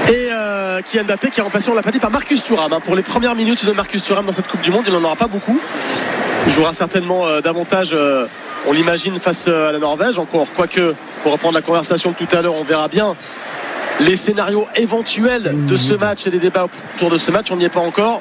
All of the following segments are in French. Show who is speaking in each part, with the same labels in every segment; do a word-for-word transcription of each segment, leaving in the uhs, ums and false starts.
Speaker 1: Et euh, Kylian Mbappé qui est remplacé, on l'a pas dit, par Marcus Thuram. Hein. Pour les premières minutes de Marcus Thuram dans cette Coupe du Monde, il n'en aura pas beaucoup. Il jouera certainement euh, davantage, euh, on l'imagine, face à la Norvège. Encore, quoique, pour reprendre la conversation de tout à l'heure, on verra bien les scénarios éventuels de ce match et les débats autour de ce match. On n'y est pas encore.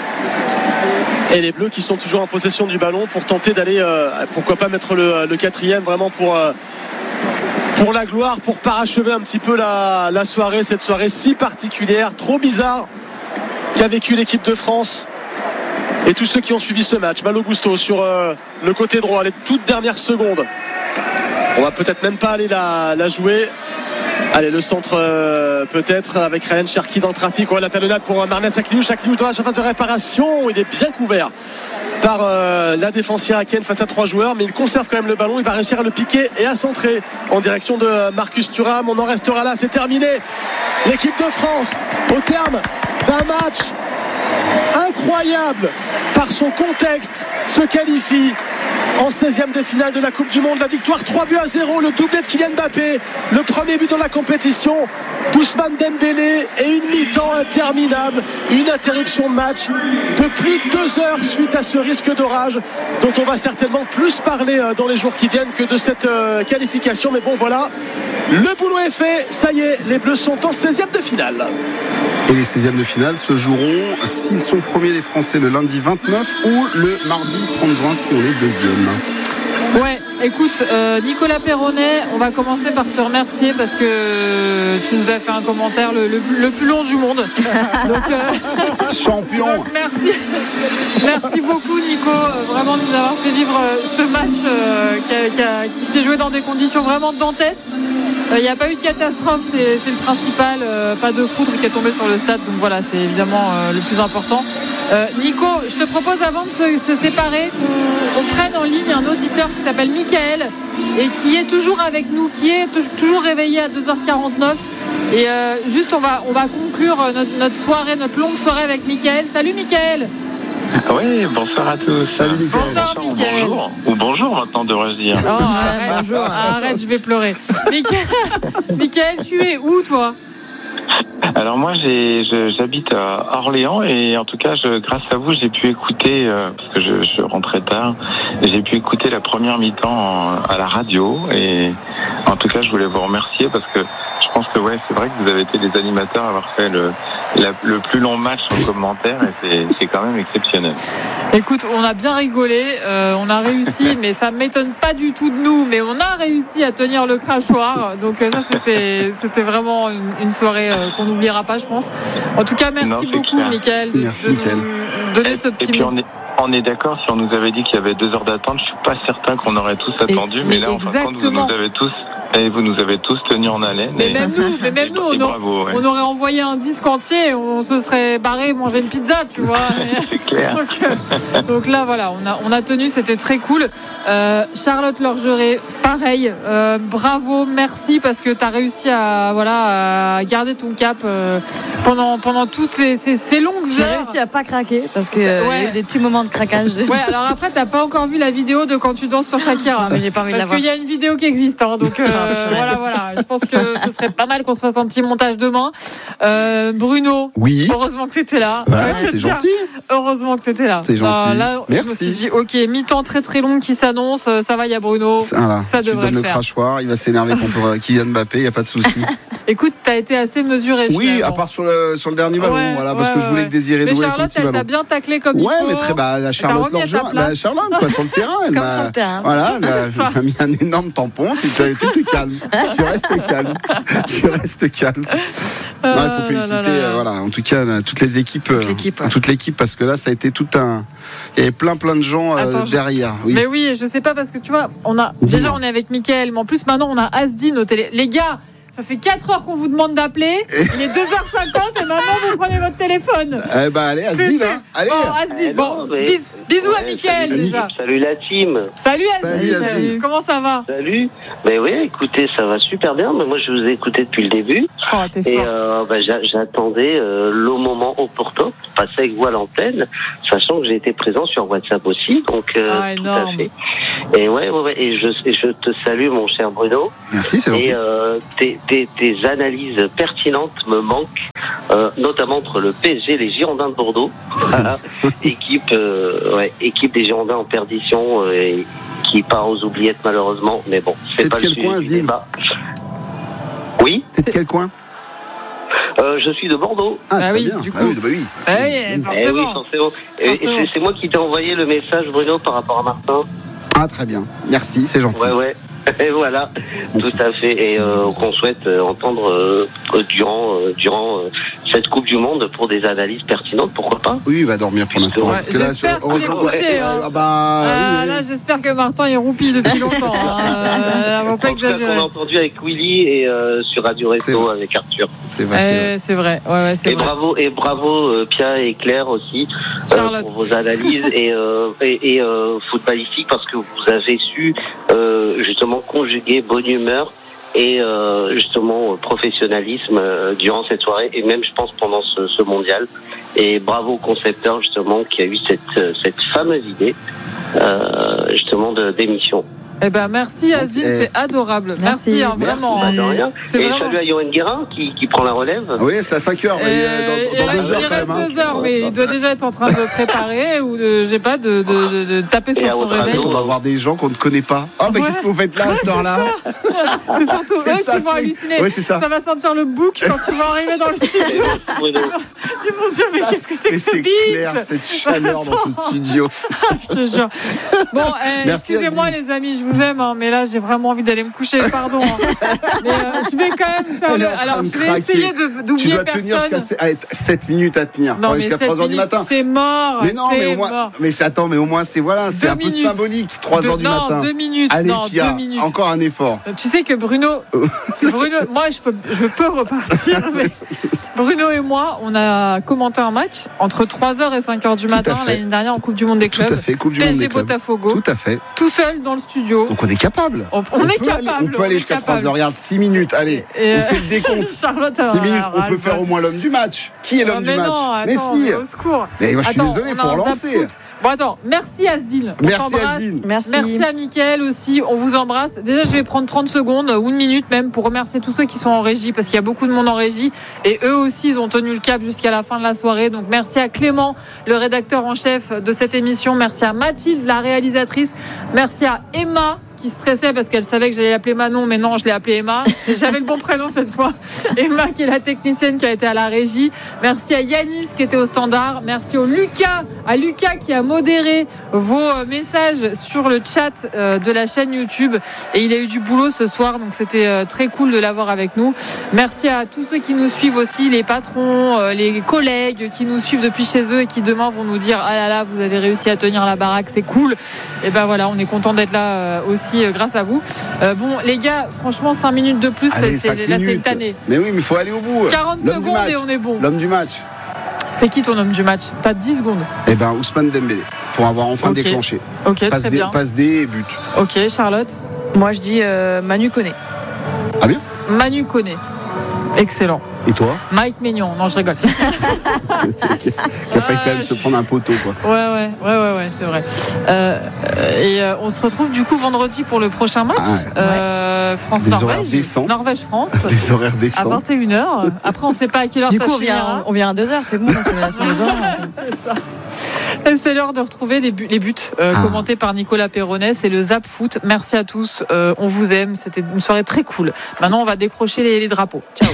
Speaker 1: Et les Bleus qui sont toujours en possession du ballon pour tenter d'aller, euh, pourquoi pas mettre le, le quatrième vraiment pour... Euh, pour la gloire, pour parachever un petit peu la, la soirée, cette soirée si particulière, trop bizarre qu'a vécu l'équipe de France et tous ceux qui ont suivi ce match. Malo Gusto sur euh, le côté droit, les toutes dernières secondes. On va peut-être même pas aller la, la jouer. Allez, le centre euh, peut-être avec Ryan Cherki dans le trafic. Ouais, la talonnade pour Marnez Akliouche. Akliouche dans la surface de réparation. Il est bien couvert par euh, la défense irakienne face à trois joueurs, mais il conserve quand même le ballon. Il va réussir à le piquer et à centrer en direction de Marcus Thuram. On en restera là, c'est terminé. L'équipe de France, au terme d'un match incroyable par son contexte, se qualifie en seizième de finale de la Coupe du Monde. La victoire trois buts à zéro, le doublé de Kylian Mbappé, le premier but dans la compétition d'Ousmane Dembélé et une mi-temps interminable, une interruption de match de plus de deux heures suite à ce risque d'orage dont on va certainement plus parler dans les jours qui viennent que de cette qualification. Mais bon, voilà, le boulot est fait, ça y est, les Bleus sont en seizième de finale.
Speaker 2: Et les seizièmes de finale se joueront, s'ils sont premiers les Français, le lundi vingt-neuf ou le mardi trente juin si on est deuxième.
Speaker 3: Ouais, écoute, euh, Nicolas Perronnet, on va commencer par te remercier parce que tu nous as fait un commentaire le, le, le plus long du monde. Donc, euh,
Speaker 2: champion.
Speaker 3: Donc, merci, merci beaucoup Nico, vraiment de nous avoir fait vivre ce match euh, qui, a, qui, a, qui s'est joué dans des conditions vraiment dantesques. Il n'y a pas eu de catastrophe, c'est, c'est le principal, euh, pas de foudre qui est tombé sur le stade, donc voilà, c'est évidemment euh, le plus important. Euh, Nico, je te propose avant de se, se séparer qu'on, qu'on prenne en ligne un auditeur qui s'appelle Mickaël et qui est toujours avec nous, qui est t- toujours réveillé à deux heures quarante-neuf. Et euh, juste, on va, on va conclure notre, notre soirée, notre longue soirée avec Mickaël. Salut Mickaël.
Speaker 4: Oui, bonsoir à tous.
Speaker 2: Salut Mickaël.
Speaker 3: Bonsoir,
Speaker 4: bonsoir
Speaker 3: Mickaël.
Speaker 4: Ou bonjour, ou bonjour maintenant devrais-je dire.
Speaker 3: Oh, arrête,
Speaker 2: bonjour.
Speaker 3: arrête, je vais pleurer. Mickaël, Mickaël, tu es où toi ?
Speaker 4: Alors moi j'ai, je, j'habite à Orléans et en tout cas je, grâce à vous j'ai pu écouter, euh, parce que je, je rentrais tard, et j'ai pu écouter la première mi-temps en, à la radio et en tout cas je voulais vous remercier parce que je pense que ouais c'est vrai que vous avez été les animateurs à avoir fait le, la, le plus long match en commentaire et c'est, c'est quand même exceptionnel.
Speaker 3: Écoute, on a bien rigolé, euh, on a réussi, mais ça ne m'étonne pas du tout de nous, mais on a réussi à tenir le crachoir, donc euh, ça c'était, c'était vraiment une, une soirée euh, qu'on n'oubliera pas je pense. En tout cas merci non, beaucoup Mickaël de,
Speaker 2: merci,
Speaker 3: de
Speaker 2: Mickaël.
Speaker 3: nous donner
Speaker 4: et,
Speaker 3: ce petit
Speaker 4: et puis on est, on est d'accord, si on nous avait dit qu'il y avait deux heures d'attente, je suis pas certain qu'on aurait tous attendu,
Speaker 3: et,
Speaker 4: mais là en
Speaker 3: exactement.
Speaker 4: fin de compte vous nous avez tous et vous nous avez tous tenus en haleine.
Speaker 3: Mais
Speaker 4: et,
Speaker 3: même nous, mais même nous on,
Speaker 4: bravo, ouais.
Speaker 3: on aurait envoyé un disque entier, on se serait barré manger une pizza, tu vois.
Speaker 4: C'est clair.
Speaker 3: donc, euh, donc là voilà, on a, on a tenu, c'était très cool. Euh, Charlotte Lorgeret, pareil, euh, bravo, merci parce que tu as réussi à, voilà, à garder ton cap euh, pendant, pendant toutes ces, ces, ces longues
Speaker 5: J'ai
Speaker 3: heures.
Speaker 5: J'ai réussi à pas craquer parce qu'il euh,
Speaker 3: ouais.
Speaker 5: y a eu des petits moments de craquage.
Speaker 3: Ouais, alors après, t'as pas encore vu la vidéo de quand tu danses sur Shakira.
Speaker 5: Non, mais j'ai pas envie de
Speaker 3: parce
Speaker 5: la voir.
Speaker 3: qu'il y a une vidéo qui existe, hein, donc euh, voilà, voilà. Je pense que ce serait pas mal qu'on se fasse un petit montage demain. Euh, Bruno,
Speaker 2: oui.
Speaker 3: Heureusement que t'étais là.
Speaker 2: Ouais,
Speaker 3: Ouais,
Speaker 2: c'est
Speaker 3: tiens,
Speaker 2: gentil.
Speaker 3: Heureusement que t'étais là.
Speaker 2: C'est gentil.
Speaker 3: Euh, là,
Speaker 2: merci.
Speaker 3: Je me suis dit, ok, mi-temps très très long qui s'annonce. Ça va, il y a Bruno.
Speaker 2: Voilà,
Speaker 3: ça
Speaker 2: tu
Speaker 3: devrait
Speaker 2: donnes
Speaker 3: le
Speaker 2: le
Speaker 3: faire.
Speaker 2: crachoir, il va s'énerver contre Kylian Mbappé, il n'y a pas de souci.
Speaker 3: Écoute, t'as été assez mesuré.
Speaker 2: Oui,
Speaker 3: finalement.
Speaker 2: à part sur le, sur le dernier ballon,
Speaker 3: Ouais,
Speaker 2: voilà, parce
Speaker 3: ouais,
Speaker 2: que je voulais
Speaker 3: ouais.
Speaker 2: que Désiré
Speaker 3: Mais
Speaker 2: Doué son
Speaker 3: Charlotte,
Speaker 2: petit
Speaker 3: elle
Speaker 2: ballon.
Speaker 3: t'a bien taclé comme
Speaker 2: Ouais,
Speaker 3: il faut.
Speaker 2: mais très, bah, la Charlotte
Speaker 3: remis à ta
Speaker 2: Lorgeret,
Speaker 3: place.
Speaker 2: bah, Charlotte, quoi, sur le terrain. Elle
Speaker 5: Comme
Speaker 2: m'a,
Speaker 5: sur le terrain.
Speaker 2: Voilà, elle
Speaker 3: C'est ça.
Speaker 2: m'a mis un énorme tampon, tu, tu, tu es calme. Tu restes calme. Tu restes calme. Non, il faut féliciter,
Speaker 3: là, là, là.
Speaker 2: euh, voilà, en tout cas, toutes les équipes.
Speaker 5: Toute l'équipe, ouais.
Speaker 2: Toute l'équipe, parce que là, ça a été tout un. Il y avait plein, plein de gens euh,
Speaker 3: Attends, je-
Speaker 2: derrière. Oui.
Speaker 3: Mais oui, je sais pas parce que tu vois, on a
Speaker 2: Dis-moi.
Speaker 3: déjà on est avec Mickaël, mais en plus maintenant on a Asdin au télé. Les gars, ça fait quatre heures qu'on vous demande d'appeler. Il est deux heures cinquante et maintenant vous prenez votre téléphone.
Speaker 2: Eh ben, allez,
Speaker 3: C'est-
Speaker 2: Asdin,
Speaker 3: c'est-
Speaker 2: hein. Allez.
Speaker 3: Bon, Asdin,
Speaker 6: Eh
Speaker 3: bon,
Speaker 6: non, mais-
Speaker 3: bis- bisous à
Speaker 6: Ouais,
Speaker 3: Mickaël
Speaker 6: salut,
Speaker 3: déjà.
Speaker 6: Salut la team.
Speaker 3: Salut
Speaker 2: Salut,
Speaker 3: Asdin,
Speaker 2: Asdin.
Speaker 3: comment ça va?
Speaker 6: Salut. Ben oui, écoutez, ça va super bien. Mais moi, je vous ai écouté depuis le début.
Speaker 3: Oh, t'es
Speaker 6: Et
Speaker 3: fort.
Speaker 6: euh, ben, j'a- j'attendais euh, le moment opportun pour passer avec vous à l'antenne, sachant que j'ai été présent sur WhatsApp aussi. Donc, euh,
Speaker 3: Ah,
Speaker 6: tout
Speaker 3: énorme.
Speaker 6: à fait. Et ouais, ouais, ouais. Et je, et je te salue, mon cher Bruno.
Speaker 2: Merci, c'est gentil.
Speaker 6: Et euh, tes, tes, tes analyses pertinentes me manquent euh, notamment entre le P S G et les Girondins de Bordeaux. Voilà. équipe, euh, ouais, équipe des Girondins en perdition euh, et qui part aux oubliettes malheureusement. Mais bon, c'est
Speaker 2: T'es
Speaker 6: pas
Speaker 2: de
Speaker 6: le
Speaker 2: quel coin,
Speaker 6: sujet du
Speaker 2: Zine
Speaker 6: débat. Oui,
Speaker 2: T'es de quel coin?
Speaker 6: euh, je suis de Bordeaux.
Speaker 2: Ah,
Speaker 3: Ah
Speaker 2: très
Speaker 3: oui,
Speaker 2: bien.
Speaker 3: du coup.
Speaker 2: Ah oui, bah oui.
Speaker 3: Ah oui,
Speaker 6: Eh oui,
Speaker 3: forcément.
Speaker 6: forcément. Et, et
Speaker 3: Forcément.
Speaker 6: c'est, c'est moi qui t'ai envoyé le message, Bruno, par rapport à Martin.
Speaker 2: Ah, très bien. Merci, c'est gentil.
Speaker 6: Ouais, ouais. Et voilà,
Speaker 2: Mon
Speaker 6: tout
Speaker 2: fils.
Speaker 6: à fait. Et euh, qu'on souhaite euh, entendre euh, durant, euh, durant euh, cette Coupe du Monde pour des analyses pertinentes, pourquoi pas.
Speaker 2: Oui, il va dormir pour l'instant.
Speaker 3: Ouais,
Speaker 2: Parce que là,
Speaker 3: j'espère
Speaker 2: sur-
Speaker 3: qu'il est
Speaker 2: heureusement-
Speaker 3: couché, hein.
Speaker 2: Ah bah,
Speaker 3: Ah,
Speaker 2: oui, oui.
Speaker 3: là, j'espère que Martin est roupi depuis longtemps. Hein. Euh, on va pas
Speaker 6: En tout cas, qu'on
Speaker 3: exagérer.
Speaker 6: a entendu avec Willy et euh, sur Radio
Speaker 2: C'est
Speaker 6: Resto
Speaker 2: vrai.
Speaker 6: avec Arthur.
Speaker 2: C'est vrai, c'est vrai.
Speaker 3: Euh, c'est vrai, ouais, ouais, c'est
Speaker 6: Et
Speaker 3: vrai.
Speaker 6: bravo, et bravo euh, Pia et Claire aussi euh,
Speaker 3: Charlotte.
Speaker 6: pour vos analyses et, euh, et, et euh, footballistiques parce que vous avez su euh, justement conjuguer bonne humeur et euh, justement professionnalisme euh, durant cette soirée et même je pense pendant ce, ce mondial. Et bravo au concepteur justement qui a eu cette, cette fameuse idée euh, justement de, d'émission.
Speaker 3: Eh ben, merci Azine,
Speaker 2: Eh.
Speaker 3: c'est adorable. Merci,
Speaker 5: Merci.
Speaker 3: hein, vraiment.
Speaker 2: Merci.
Speaker 6: Bah, de rien.
Speaker 3: C'est
Speaker 6: Et
Speaker 3: vraiment-
Speaker 6: salut à Yoann Guérin qui, qui prend la relève.
Speaker 2: Ah oui, c'est à cinq heures. mais, euh,
Speaker 3: Euh,
Speaker 2: dans,
Speaker 3: il
Speaker 2: dans
Speaker 3: reste,
Speaker 2: deux heures
Speaker 3: il
Speaker 2: quand
Speaker 3: reste
Speaker 2: même. hein.
Speaker 3: deux heures, mais il doit déjà être en train de préparer ou de, j'ai pas, de, de, de, de taper
Speaker 6: Et
Speaker 3: sur
Speaker 6: à
Speaker 3: son
Speaker 6: votre
Speaker 3: réveil.
Speaker 6: avis,
Speaker 2: On va voir des gens qu'on ne connaît pas. Ah, mais
Speaker 3: Ouais.
Speaker 2: qu'est-ce que vous faites là à cette heure-là?
Speaker 3: C'est surtout
Speaker 2: C'est
Speaker 3: eux
Speaker 2: ça,
Speaker 3: qui vont
Speaker 2: le truc.
Speaker 3: halluciner.
Speaker 2: Ouais, c'est ça.
Speaker 3: va sentir le bouc quand tu vas arriver dans le studio.
Speaker 6: Bruno.
Speaker 3: Ils vont se dire, mais
Speaker 2: Ça,
Speaker 3: qu'est-ce que c'est que
Speaker 2: mais
Speaker 3: ce
Speaker 2: c'est
Speaker 3: bif
Speaker 2: clair, cette chaleur dans ce studio.
Speaker 3: Je te jure. Bon, eh,
Speaker 2: Merci,
Speaker 3: excusez-moi
Speaker 2: Azine.
Speaker 3: les amis, je vous aime, hein, mais là j'ai vraiment envie d'aller me coucher, pardon. hein. Mais euh, je vais quand même faire
Speaker 2: Elle
Speaker 3: le.
Speaker 2: est en train
Speaker 3: Alors
Speaker 2: de
Speaker 3: je vais
Speaker 2: craquer.
Speaker 3: essayer de-
Speaker 2: Tu
Speaker 3: d'oublier
Speaker 2: dois tenir
Speaker 3: personne.
Speaker 2: jusqu'à sept minutes à tenir.
Speaker 3: Non,
Speaker 2: Ouais,
Speaker 3: mais
Speaker 2: jusqu'à
Speaker 3: sept
Speaker 2: trois heures du
Speaker 3: minutes,
Speaker 2: matin.
Speaker 3: c'est mort.
Speaker 2: Mais non,
Speaker 3: c'est
Speaker 2: mais au moins,
Speaker 3: mort.
Speaker 2: mais c'est attends, mais au moins c'est voilà, c'est
Speaker 3: Deux
Speaker 2: un peu
Speaker 3: minutes.
Speaker 2: symbolique. trois heures
Speaker 3: Deux-
Speaker 2: du
Speaker 3: non,
Speaker 2: matin.
Speaker 3: deux minutes.
Speaker 2: Allez,
Speaker 3: non,
Speaker 2: Pia,
Speaker 3: deux minutes.
Speaker 2: encore un effort.
Speaker 3: Tu sais que Bruno, Bruno, moi je peux, je peux repartir. mais Bruno et moi, on a commenté un match entre trois heures et cinq heures du
Speaker 2: Tout à
Speaker 3: matin
Speaker 2: fait.
Speaker 3: l'année dernière en Coupe du Monde des
Speaker 2: Tout
Speaker 3: clubs.
Speaker 2: à fait, Coupe du
Speaker 3: P
Speaker 2: Monde
Speaker 3: S G
Speaker 2: des clubs.
Speaker 3: Botafogo,
Speaker 2: Tout à fait.
Speaker 3: tout seul dans le studio.
Speaker 2: Donc on est capable.
Speaker 3: On, on est
Speaker 2: peut aller-
Speaker 3: capable.
Speaker 2: on peut aller
Speaker 3: est
Speaker 2: jusqu'à
Speaker 3: capable.
Speaker 2: trois heures. Regarde, six minutes. Allez,
Speaker 3: Et,
Speaker 2: on
Speaker 3: euh,
Speaker 2: fait le décompte.
Speaker 3: Charlotte,
Speaker 2: six
Speaker 3: alors,
Speaker 2: minutes,
Speaker 3: alors,
Speaker 2: on peut
Speaker 3: elle
Speaker 2: faire
Speaker 3: veut-
Speaker 2: au moins l'homme du match. Qui est
Speaker 3: Oh,
Speaker 2: l'homme
Speaker 3: mais
Speaker 2: du match?
Speaker 3: non,
Speaker 2: Mais
Speaker 3: attends,
Speaker 2: si.
Speaker 3: mais au secours.
Speaker 2: Mais moi, je suis
Speaker 3: Attends,
Speaker 2: désolé,
Speaker 3: on
Speaker 2: faut
Speaker 3: a un
Speaker 2: relancer.
Speaker 3: zap foot. Bon, attends, merci Asdil. On
Speaker 2: Merci
Speaker 3: t'embrasse.
Speaker 2: Asdil.
Speaker 5: Merci.
Speaker 3: Merci à Mickaël aussi, on vous embrasse. Déjà, je vais prendre trente secondes ou une minute même pour remercier tous ceux qui sont en régie parce qu'il y a beaucoup de monde en régie et eux aussi, ils ont tenu le cap jusqu'à la fin de la soirée. Donc, merci à Clément, le rédacteur en chef de cette émission. Merci à Mathilde, la réalisatrice. Merci à Emma qui stressait parce qu'elle savait que j'allais l'appeler Manon, mais non, je l'ai appelée Emma. J'avais le bon prénom cette fois. Emma qui est la technicienne qui a été à la régie. Merci à Yanis qui était au standard. Merci au Lucas, à Lucas qui a modéré vos messages sur le chat de la chaîne YouTube. Et il a eu du boulot ce soir, donc c'était très cool de l'avoir avec nous. Merci à tous ceux qui nous suivent aussi, les patrons, les collègues qui nous suivent depuis chez eux et qui demain vont nous dire ah là là, vous avez réussi à tenir la baraque, c'est cool. Et ben voilà, on est content d'être là aussi grâce à vous. Euh, bon, les gars, franchement, cinq minutes de plus,
Speaker 2: Allez,
Speaker 3: c'est,
Speaker 2: cinq
Speaker 3: là, c'est une
Speaker 2: minutes.
Speaker 3: tannée.
Speaker 2: Mais oui, mais il faut aller au bout.
Speaker 3: quarante
Speaker 2: L'homme du
Speaker 3: secondes
Speaker 2: match.
Speaker 3: et on est bon.
Speaker 2: L'homme du match.
Speaker 3: C'est qui ton homme du match? T'as dix secondes.
Speaker 2: Eh ben, Ousmane Dembélé. Pour avoir enfin
Speaker 3: Ok.
Speaker 2: déclenché.
Speaker 3: Ok,
Speaker 2: Passe
Speaker 3: très
Speaker 2: D,
Speaker 3: bien.
Speaker 2: passe D et but.
Speaker 3: Ok, Charlotte.
Speaker 5: Moi, je dis euh, Manu Koné.
Speaker 2: Ah bien?
Speaker 3: Manu Koné. Excellent.
Speaker 2: Et toi?
Speaker 3: Mike Maignan. Non, je rigole.
Speaker 2: Qui a failli quand même se prendre un poteau, quoi.
Speaker 3: Ouais, ouais, ouais, ouais, ouais, c'est vrai. Euh, et euh, on se retrouve du coup vendredi pour le prochain match.
Speaker 2: Ah ouais.
Speaker 3: Euh,
Speaker 2: Des horaires
Speaker 3: France-Norvège.
Speaker 2: décents.
Speaker 3: Norvège-France.
Speaker 2: Des horaires
Speaker 3: À
Speaker 2: décents.
Speaker 3: vingt et une heures. Après, on ne sait pas à quelle heure
Speaker 5: Du
Speaker 3: ça
Speaker 5: coup, on
Speaker 3: finira.
Speaker 5: vient, on vient à deux heures, c'est bon, on se met sur les horaires.
Speaker 3: C'est ça. Et c'est l'heure de retrouver les buts, les buts euh,
Speaker 2: Ah.
Speaker 3: commentés par Nicolas Perronnet. C'est le Zap Foot. Merci à tous. Euh, on vous aime. C'était une soirée très cool. Maintenant, on va décrocher les, les drapeaux. Ciao.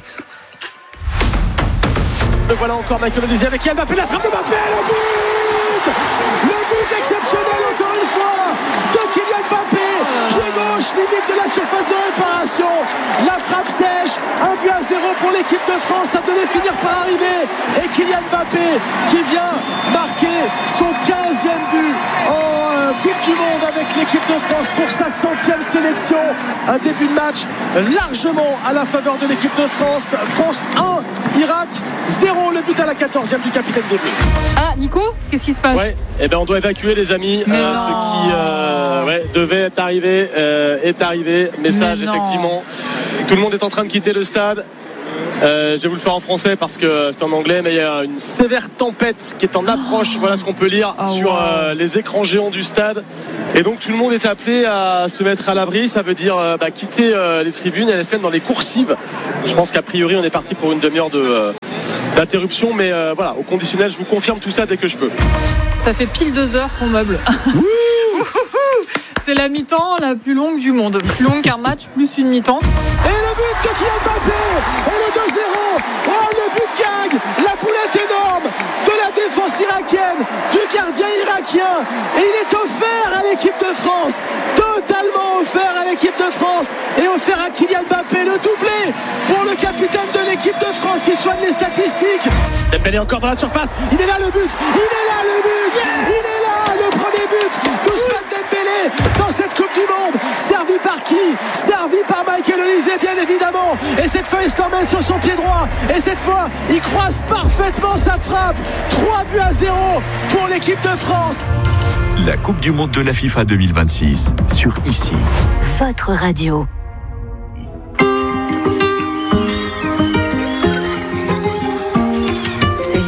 Speaker 1: Le voilà encore Michael Olise avec Kylian Mbappé, la frappe de Mbappé, le but Le but exceptionnel encore une fois de Kylian Mbappé, pied gauche, limite de la surface de réparation, la frappe sèche, un but à zéro pour l'équipe de France, ça devait finir par arriver, et Kylian Mbappé qui vient marquer son quinzième but en euh, Coupe du Monde avec l'équipe de France pour sa centième sélection, un début de match largement à la faveur de l'équipe de France. France un, Irak zéro, le but à la quatorzième du capitaine des Bleus.
Speaker 3: Ah, Nico, qu'est-ce qui se passe?
Speaker 1: Ouais, et ben on doit évacuer les amis.
Speaker 3: Mais
Speaker 1: Euh,
Speaker 3: non.
Speaker 1: ce qui euh, ouais, devait être arrivé euh, est arrivé. Message
Speaker 3: Mais non.
Speaker 1: effectivement. Tout le monde est en train de quitter le stade. Euh, je vais vous le faire en français parce que c'est en anglais, mais il y a une sévère tempête qui est en approche. Voilà ce qu'on peut lire
Speaker 3: Oh,
Speaker 1: sur
Speaker 3: wow.
Speaker 1: euh, les écrans géants du stade. Et donc tout le monde est appelé à se mettre à l'abri. Ça veut dire euh, bah, quitter euh, les tribunes et aller se mettre dans les coursives. Je pense qu'a priori on est parti pour une demi-heure de, euh, d'interruption, mais euh, voilà, au conditionnel, je vous confirme tout ça dès que je peux.
Speaker 3: Ça fait pile deux heures qu'on meuble. C'est la mi-temps la plus longue du monde. Plus longue qu'un match, plus une mi-temps.
Speaker 1: Et le but de Kylian Mbappé. Et le deux zéro. Oh, le but gag. La boulette énorme de la défense irakienne, du gardien irakien. Et il est offert à l'équipe de France. Totalement offert à l'équipe de France. Et offert à Kylian Mbappé. Le doublé pour le capitaine de l'équipe de France qui soigne les statistiques. Dembélé encore dans la surface. Il est là le but. Il est là le but. Il est là le premier but d'Ousmane Dembélé dans cette Coupe du Monde. Servi par qui? Servi par Michael Olise, bien évidemment. Et cette fois, il se l'emmène sur son pied droit. Et cette fois, il croise parfaitement sa frappe. trois buts à zéro pour l'équipe de France.
Speaker 7: La Coupe du Monde de la FIFA deux mille vingt-six sur Ici.
Speaker 8: Votre radio.